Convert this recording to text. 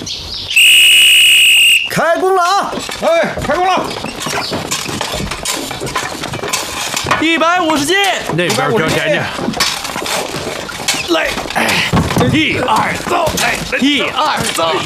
开工了啊！ 哎，开工了 ！150斤， 那边交钱去。 来，1、2，走，来，1、2，走。